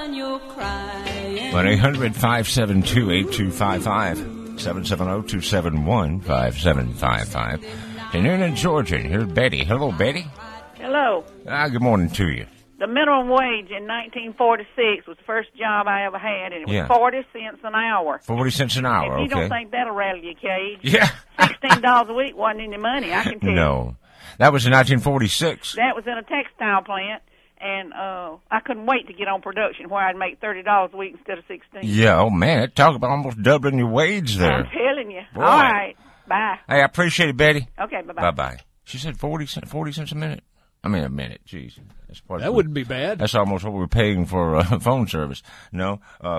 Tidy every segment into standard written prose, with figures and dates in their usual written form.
1-800-572-8255, 770-271-5755. And in Georgia, here's Betty. Hello, Betty. Hello. Good morning to you. The minimum wage in 1946 was the first job I ever had, and it was 40 cents an hour. 40 cents an hour, and you okay. don't think that'll rattle your cage? Yeah. $16 a week wasn't any money, I can tell you. No. That was in 1946. That was in a textile plant, and I couldn't wait to get on production where I'd make $30 a week instead of $16. Yeah, oh man, talk about almost doubling your wage there. I'm telling you. Boy. All right, bye. Hey, I appreciate it, Betty. Okay, bye-bye. Bye-bye. She said 40 cents a minute. I mean, a minute, jeez. That wouldn't be bad. That's almost what we're paying for phone service. No,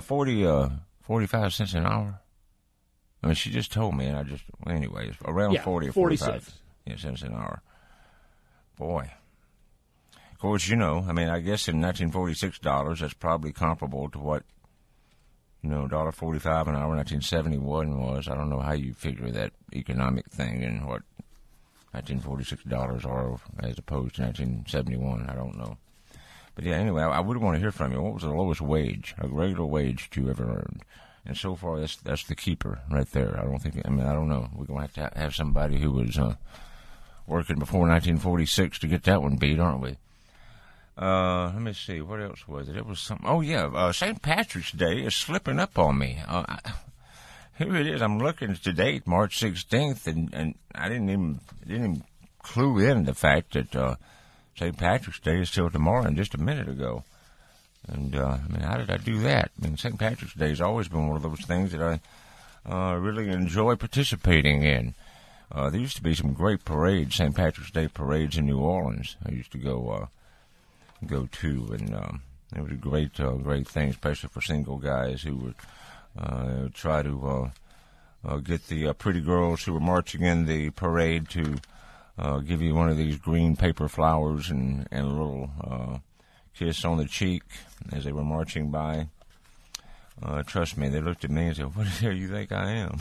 45 cents an hour. I mean, she just told me, and anyways, around 40 or 45 cents an hour. Boy. Of course, I mean, I guess in 1946 dollars, that's probably comparable to what, $1.45 an hour in 1971 was. I don't know how you figure that economic thing and what 1946 dollars are as opposed to 1971. I don't know. But yeah, anyway, I would want to hear from you. What was the lowest wage, a regular wage that you ever earned? And so far, that's the keeper right there. I don't know. We're going to have somebody who was working before 1946 to get that one beat, aren't we? Let me see. What else was it? It was something. Oh, yeah. St. Patrick's Day is slipping up on me. Here it is. I'm looking at the date, March 16th, and I didn't even clue in the fact that St. Patrick's Day is still tomorrow and just a minute ago. And, I mean, how did I do that? I mean, St. Patrick's Day has always been one of those things that I really enjoy participating in. There used to be some great parades, St. Patrick's Day parades in New Orleans. I used to go to, and it was a great thing, especially for single guys who would try to get the pretty girls who were marching in the parade to give you one of these green paper flowers and a little kiss on the cheek as they were marching by. Trust me, they looked at me and said, "What the hell you think I am?"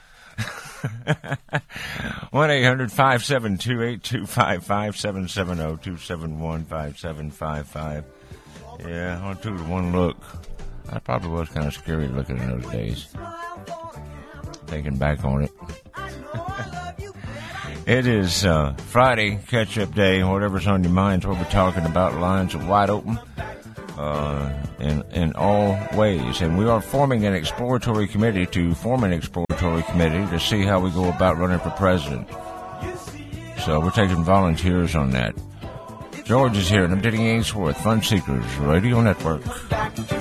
1-800-572-8255, 770-271-5755. Yeah, I took one look. I probably was kind of scary looking in those days. Thinking back on it. It is Friday, catch-up day. Whatever's on your mind is what we're talking about. Lines are wide open in all ways. And we are forming an exploratory committee to see how we go about running for president. So we're taking volunteers on that. George is here, and I'm Denny Ainsworth, Fun Seekers Radio Network.